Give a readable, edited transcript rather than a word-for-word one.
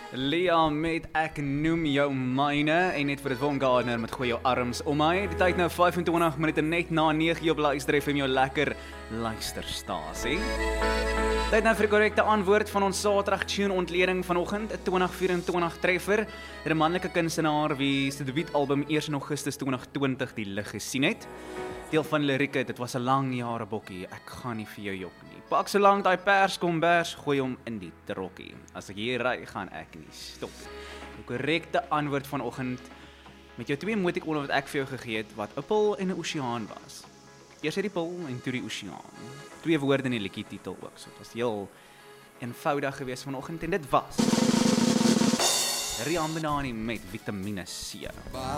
Lia met Ek noem jou myne en net vir dit Von Gardner met gooi jou arms om my. Die tyd nou 25 minute net na 9 op Luister FM jou lekker luisterstasie. Tyd nou vir die korrekte antwoord van ons Saterdag tune ontleding vanoggend, 'n 2024 treffer. 'n manlike kunstenaar wie se debuutalbum eers in Augustus 2020 die lig gesien het. Deel van lirieke, dit was 'n lang jare bokkie, ek gaan nie vir jou jok nie. Pak so lank daai pers kom bers, gooi hom in die trokkie. As ek hier ry, gaan ek nie stop. Die korrekte antwoord vanoggend met jou twee emotikone wat ek vir jou gegee het, wat 'n pil en 'n oseaan was. Eers het die pil en toe die oseaan. Twee woorde in die liedjie titel ook, so dit was heel eenvoudig geweest vanoggend en dit was Rian Benani met Vitamine C.